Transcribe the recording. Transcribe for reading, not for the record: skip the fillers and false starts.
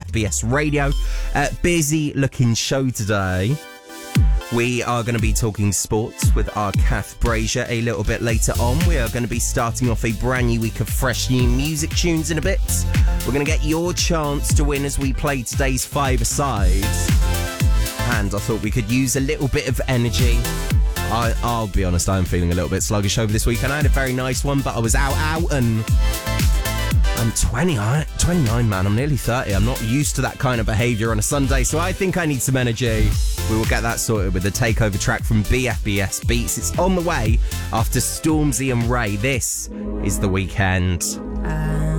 BFBS Radio. Busy looking show today. We are going to be talking sports with our Kath Brazier a little bit later on. We are going to be starting off a brand new week of fresh new music tunes in a bit. We're going to get your chance to win as we play today's five-a-side. And I thought we could use a little bit of energy. I'll be honest, I'm feeling a little bit sluggish over this weekend. I had a very nice one, but I was out and... I'm 29, man. I'm nearly 30. I'm not used to that kind of behaviour on a Sunday, so I think I need some energy. We will get that sorted with the takeover track from BFBS Beats. It's on the way after Stormzy and Ray. This is The Weekend.